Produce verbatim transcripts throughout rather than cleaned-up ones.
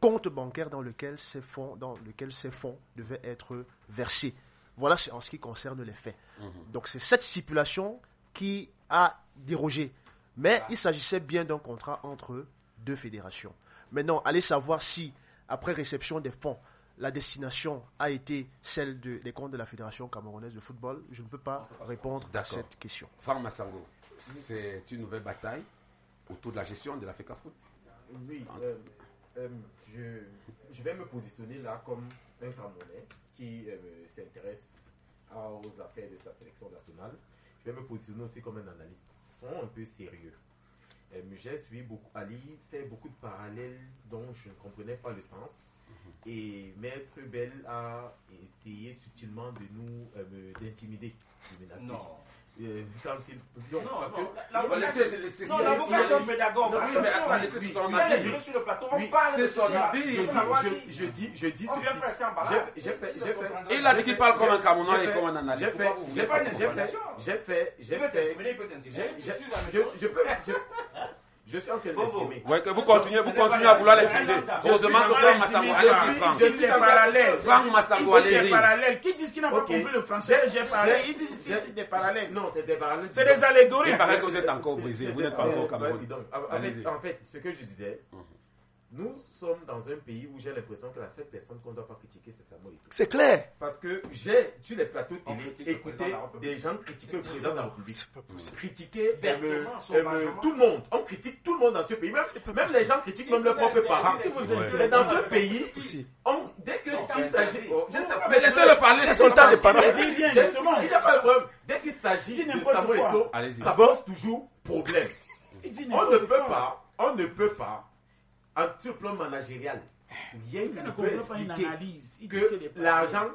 compte bancaire dans lequel ces fonds, dans lequel ces fonds devaient être versés. Voilà en ce qui concerne les faits. Mmh. Donc c'est cette stipulation qui a dérogé. Mais ah. il s'agissait bien d'un contrat entre deux fédérations. Maintenant, allez savoir si, après réception des fonds, la destination a été celle de, des comptes de la Fédération camerounaise de football. Je ne peux pas répondre D'accord. à cette question. Franck Massango, c'est une nouvelle bataille autour de la gestion de la FECAFOOT. Oui, euh, euh, je, je vais me positionner là comme un Camerounais qui euh, s'intéresse aux affaires de sa sélection nationale. Je vais me positionner aussi comme un analyste. Ils sont un peu sérieux. Euh, j'ai suivi beaucoup, Ali fait beaucoup de parallèles dont je ne comprenais pas le sens. Mm-hmm. Et Maître Bell a essayé subtilement de nous euh, d'intimider, de menacer. Non. Euh, quand il... Non, non, parce non, que... La, la, la, laissez, laissez, non, l'avocat est pédagogue. Non, oui, mais laissez oui, son avis. Il est sur le plateau, on parle de son avis. Je, je dis, je dis on vient presser en balade. J'ai fait, j'ai fait... Il a dit qu'il parle comme un Camerounais et comme un analyste. J'ai fait, j'ai fait, j'ai fait, j'ai fait, j'ai fait... Je peux... Je suis en train de m'exprimer. Ouais, que vous continuez, vous continuez à vouloir l'intimider. On demande Franck Massango, allez-y, Franck. C'était parallèle. Franck Massango, allez-y. C'était parallèle. Qui dit qu'il n'a pas compris le français? J'ai parlé. Il dit que c'est des parallèles. Non, c'est des parallèles. C'est des allégories. Il paraît que vous êtes encore brisé. Vous n'êtes pas encore au Cameroun. En fait, ce que je disais, nous sommes dans un pays où j'ai l'impression que la seule personne qu'on ne doit pas critiquer, c'est Samuel Eto'o. C'est clair. Parce que j'ai, sur les plateaux télé, écouté des gens critiquer le président de la République. Critiquer euh, euh, tout le monde. On critique tout le monde dans ce pays. Même, même les gens critiquent même leurs propres parents. Mais dans un pays, on, dès qu'il s'agit... Je ne sais pas, mais laissez-le parler. C'est son temps de parler. Il n'y a pas de problème. Dès qu'il s'agit de Samuel Eto'o, ça pose toujours problème. On ne peut pas, on ne peut pas, en sur le plan managérial, rien qui ne peut expliquer que l'argent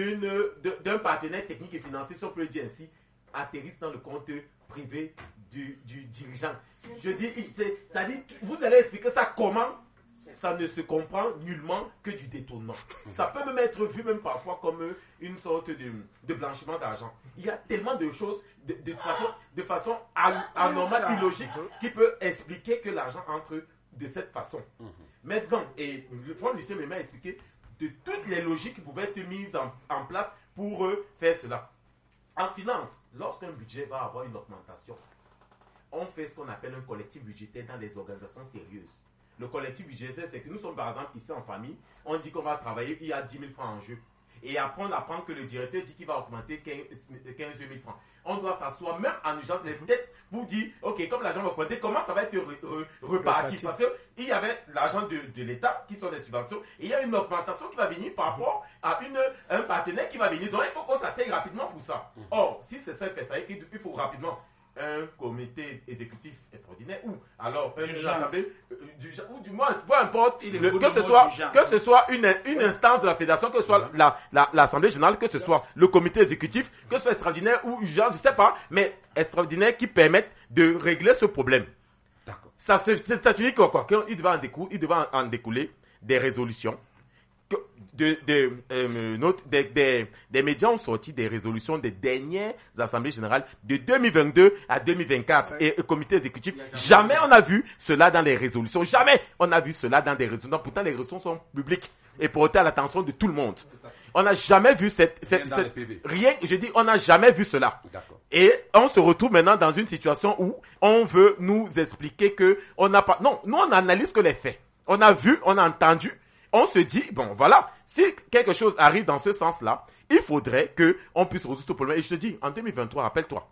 d'un partenaire technique et financier, si on peut le dire ainsi, atterrisse dans le compte privé du, du dirigeant. Je dis, c'est-à-dire, vous allez expliquer ça comment? Ça ne se comprend nullement que du détournement. Ça peut même être vu même parfois comme une sorte de, de blanchiment d'argent. Il y a tellement de choses de, de façon, de façon anormale, illogique, qui peut expliquer que l'argent entre de cette façon. Mm-hmm. Maintenant, et le Franck Lucien m'a expliqué de toutes les logiques qui pouvaient être mises en, en place pour euh, faire cela. En finance, lorsqu'un budget va avoir une augmentation, on fait ce qu'on appelle un collectif budgétaire dans les organisations sérieuses. Le collectif budgétaire, c'est que nous sommes par exemple ici en famille, on dit qu'on va travailler, il y a dix mille francs en jeu. Et après, on apprend que le directeur dit qu'il va augmenter quinze mille francs. On doit s'asseoir, même en urgence, les têtes pour dire, ok, comme l'argent va augmenter, comment ça va être re, re, reparti? Parce qu'il y avait l'argent de, de l'État, qui sont des subventions, et il y a une augmentation qui va venir par rapport à une, un partenaire qui va venir. Donc, il faut qu'on s'asseye rapidement pour ça. Or, si c'est ça, ça veut dire qu'il faut rapidement un comité exécutif extraordinaire ou alors un assemblée du ou du moins peu importe le, que ce soit que ce soit une une instance de la fédération, que ce soit la la l'assemblée générale, que ce soit le comité exécutif, que ce soit extraordinaire ou urgent, je sais pas, mais extraordinaire qui permettent de régler ce problème. D'accord. Ça ça signifie quoi quoi qu'il devait en découler, il devait en, en découler des résolutions. De, de, euh, notre, des, des, des médias ont sorti des résolutions des dernières assemblées générales de deux mille vingt-deux à deux mille vingt-quatre ouais. et le comité exécutif. Jamais on a vu cela dans les résolutions. Jamais on a vu cela dans des résolutions. Pourtant, les résolutions sont publiques et portées à l'attention de tout le monde. On n'a jamais vu cette, cette, cette rien. Je dis, on n'a jamais vu cela. D'accord. Et on se retrouve maintenant dans une situation où on veut nous expliquer que on n'a pas. Non, nous on analyse que les faits. On a vu, on a entendu. On se dit, bon, voilà, si quelque chose arrive dans ce sens-là, il faudrait qu'on puisse résoudre ce problème. Et je te dis, en deux mille vingt-trois, rappelle-toi,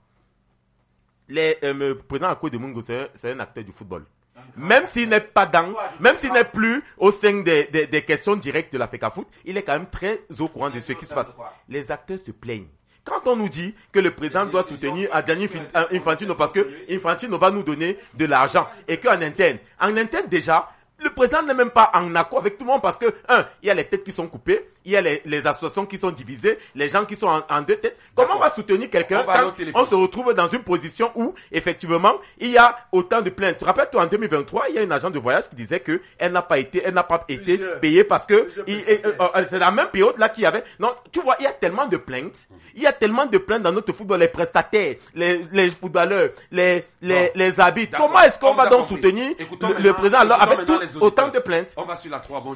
les, euh, le président Akou de Mungo, c'est, c'est un acteur du football. Même s'il n'est pas dans, même s'il n'est plus au sein des, des, des questions directes de la FECAFOOT, il est quand même très au courant de ce qui se passe. Les acteurs se plaignent. Quand on nous dit que le président doit soutenir Gianni Infantino parce que Infantino va nous donner de l'argent et qu'en interne, en interne déjà, le président n'est même pas en accord avec tout le monde parce que, un, il y a les têtes qui sont coupées, il y a les, les associations qui sont divisées, les gens qui sont en, en deux têtes. Comment D'accord. on va soutenir quelqu'un on quand on se retrouve dans une position où, effectivement, il y a autant de plaintes? Tu rappelles-toi, en deux mille vingt-trois, il y a une agent de voyage qui disait que elle n'a pas été, elle n'a pas été Plusieurs. payée parce que il, et, euh, euh, c'est la même période là qu'il y avait. Non, tu vois, il y a tellement de plaintes, il y a tellement de plaintes dans notre football, les prestataires, les, les footballeurs, les, les, bon. les arbitres. Comment est-ce qu'on on va donc compris. soutenir Écoutons le, le président alors avec tout, autant de plaintes? On va sur la trois.